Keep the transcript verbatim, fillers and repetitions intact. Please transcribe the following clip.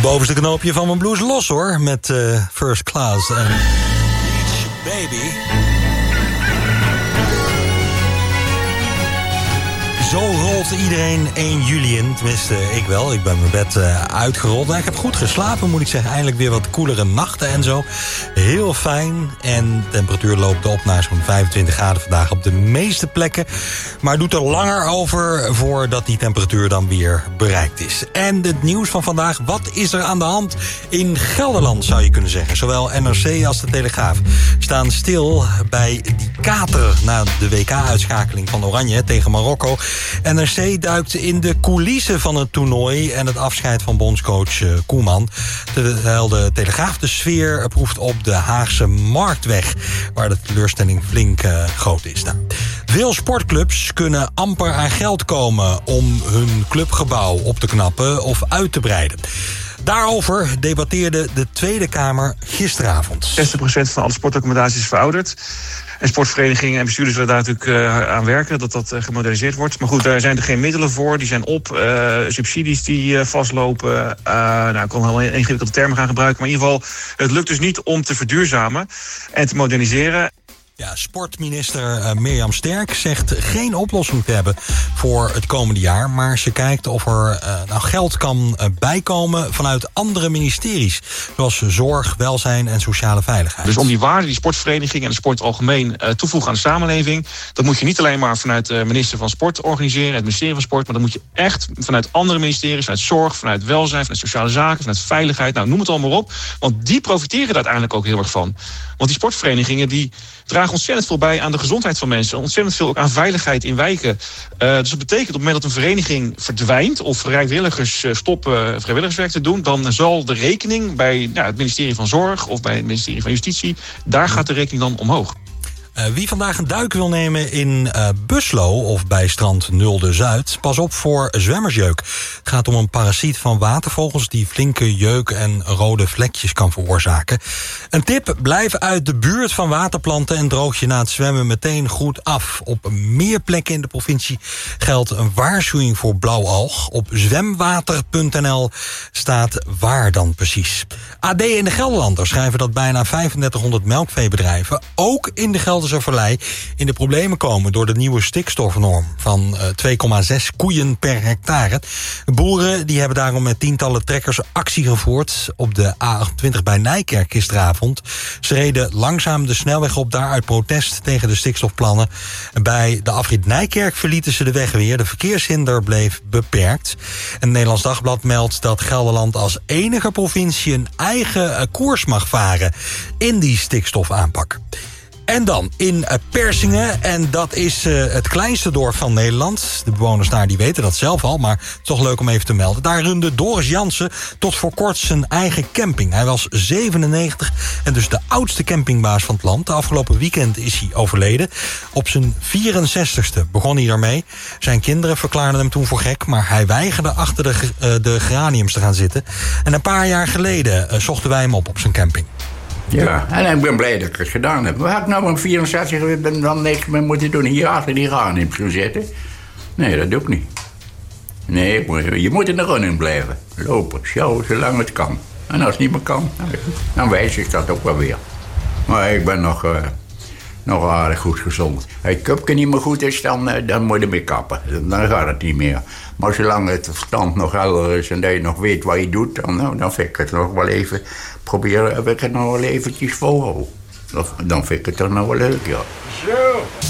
Bovenste knoopje van mijn blues los hoor, met uh, First Class en Beach Baby. Zo rolt iedereen één juli in. Tenminste, ik wel. Ik ben mijn bed uh, uitgerold. Nou, ik heb goed geslapen, moet ik zeggen. Eindelijk weer wat koelere nachten en zo. Heel fijn. En de temperatuur loopt op naar zo'n vijfentwintig graden vandaag op de meeste plekken. Maar het doet er langer over voordat die temperatuur dan weer bereikt is. En het nieuws van vandaag. Wat is er aan de hand in Gelderland, zou je kunnen zeggen. Zowel N R C als de Telegraaf staan stil bij die kater na de W K-uitschakeling van Oranje tegen Marokko. N R C duikt in de coulissen van het toernooi en het afscheid van bondscoach Koeman. Terwijl de Telegraaf de sfeer proeft op de Haagse Marktweg, waar de teleurstelling flink uh, groot is. Nou, veel sportclubs kunnen amper aan geld komen om hun clubgebouw op te knappen of uit te breiden. Daarover debatteerde de Tweede Kamer gisteravond. zestig procent van alle sportaccommodaties is verouderd. En sportverenigingen en bestuurders willen daar natuurlijk uh, aan werken, dat dat uh, gemoderniseerd wordt. Maar goed, daar zijn er geen middelen voor, die zijn op. Uh, subsidies die uh, vastlopen. Uh, nou, ik kan wel ingewikkelde termen gaan gebruiken. Maar in ieder geval, het lukt dus niet om te verduurzamen en te moderniseren. Ja, sportminister uh, Mirjam Sterk zegt geen oplossing te hebben voor het komende jaar. Maar ze kijkt of er uh, nou geld kan uh, bijkomen vanuit andere ministeries. Zoals zorg, welzijn en sociale veiligheid. Dus om die waarde die sportverenigingen en de sport algemeen uh, toevoegen aan de samenleving. Dat moet je niet alleen maar vanuit de minister van Sport organiseren, het ministerie van Sport. Maar dat moet je echt vanuit andere ministeries, vanuit zorg, vanuit welzijn, vanuit sociale zaken, vanuit veiligheid. Nou, noem het allemaal op. Want die profiteren daar uiteindelijk ook heel erg van. Want die sportverenigingen die dragen ontzettend veel bij aan de gezondheid van mensen. Ontzettend veel ook aan veiligheid in wijken. Uh, dus dat betekent op het moment dat een vereniging verdwijnt of vrijwilligers uh, stoppen vrijwilligerswerk te doen, dan zal de rekening bij nou, het ministerie van Zorg of bij het ministerie van Justitie, daar gaat de rekening dan omhoog. Uh, wie vandaag een duik wil nemen in uh, Buslo of bij strand Nulde Zuid, pas op voor zwemmersjeuk. Het gaat om een parasiet van watervogels die flinke jeuk en rode vlekjes kan veroorzaken. Een tip, blijf uit de buurt van waterplanten en droog je na het zwemmen meteen goed af. Op meer plekken in de provincie geldt een waarschuwing voor blauwalg. Op zwemwater punt n l staat waar dan precies. A D en de Gelderlander schrijven dat bijna vijfendertighonderd melkveebedrijven, ook in de Gelderse Vallei, in de problemen komen door de nieuwe stikstofnorm van twee komma zes koeien per hectare. Boeren die hebben daarom met tientallen trekkers actie gevoerd op de A achtentwintig bij Nijkerk gisteravond. Ze reden langzaam de snelweg op daar uit protest tegen de stikstofplannen. Bij de afrit Nijkerk verlieten ze de weg weer. De verkeershinder bleef beperkt. En het Nederlands Dagblad meldt dat Gelderland als enige provincie een eigen koers mag varen in die stikstofaanpak. En dan in Persingen, en dat is uh, het kleinste dorp van Nederland. De bewoners daar die weten dat zelf al, maar het is toch leuk om even te melden. Daar runde Doris Jansen tot voor kort zijn eigen camping. Hij was zevenennegentig en dus de oudste campingbaas van het land. De afgelopen weekend is hij overleden. Op zijn vierenzestigste begon hij daarmee. Zijn kinderen verklaarden hem toen voor gek, maar hij weigerde achter de, uh, de geraniums te gaan zitten. En een paar jaar geleden uh, zochten wij hem op op zijn camping. Ja, en ik ben blij dat ik het gedaan heb. Waar had ik nou een vierenzestig dan niks meer moeten doen? Hier achter die geraniums gaan zitten? Nee, dat doe ik niet. Nee, je moet in de running blijven. Lopen, sjouwen, zolang het kan. En als het niet meer kan, dan wijs ik dat ook wel weer. Maar ik ben nog, uh, nog aardig goed gezond. Als het cupje niet meer goed is, dan, uh, dan moet je mee kappen. Dan gaat het niet meer. Maar zolang het verstand nog helder is en dat je nog weet wat je doet, dan, nou, dan vind ik het nog wel even proberen, heb ik het nog wel eventjes volhouden. Dan vind ik het toch nog wel leuk, ja. Zo.